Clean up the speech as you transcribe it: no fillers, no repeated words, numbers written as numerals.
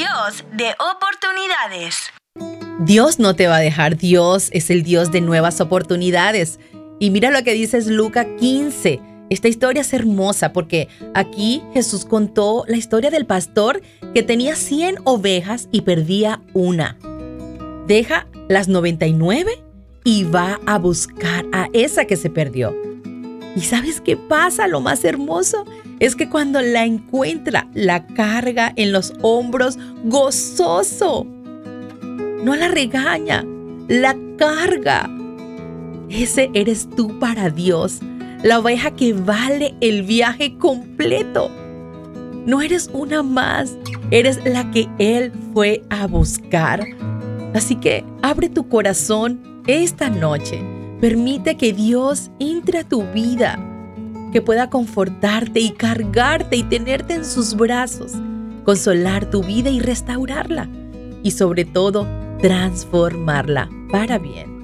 Dios de oportunidades. Dios no te va a dejar. Dios es el Dios de nuevas oportunidades. Y mira lo que dice Lucas 15. Esta historia es hermosa porque aquí Jesús contó la historia del pastor que tenía 100 ovejas y perdía una. Deja las 99 y va a buscar a esa que se perdió. ¿Y sabes qué pasa? Lo más hermoso es que cuando la encuentra, la carga en los hombros gozoso. No la regaña, la carga. Ese eres tú para Dios, la oveja que vale el viaje completo. No eres una más, eres la que Él fue a buscar. Así que abre tu corazón esta noche. Permite que Dios entre a tu vida, que pueda confortarte y cargarte y tenerte en sus brazos, consolar tu vida y restaurarla, y sobre todo transformarla para bien.